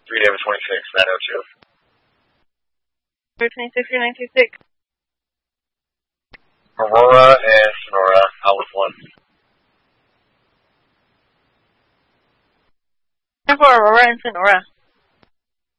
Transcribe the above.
3 David 26, 902. 326, 396. Aurora and Sonora, out with 1. For Aurora and Sonora.